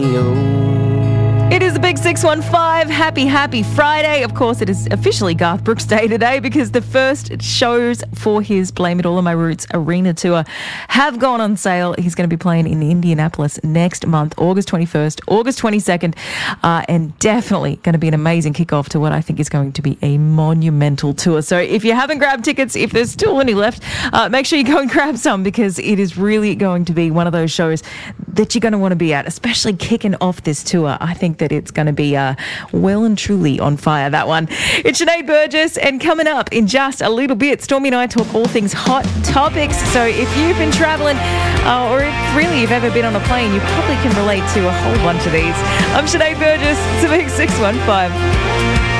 It is the Big 615. Happy Friday. Of course, it is officially Garth Brooks Day today because the first shows for his Blame It All on My Roots arena tour have gone on sale. He's going to be playing in Indianapolis next month, August 21st, August 22nd, and definitely going to be an amazing kickoff to what I think is going to be a monumental tour. So if you haven't grabbed tickets, if there's still any left, make sure you go and grab some because it is really going to be one of those shows that you're going to want to be at, especially kicking off this tour. I think that it's going to be well and truly on fire, that one. It's Sinead Burgess, and coming up in just a little bit, Stormy and I talk all things hot topics. So if you've been travelling or if really you've ever been on a plane, you probably can relate to a whole bunch of these. I'm Sinead Burgess. It's a Big 615.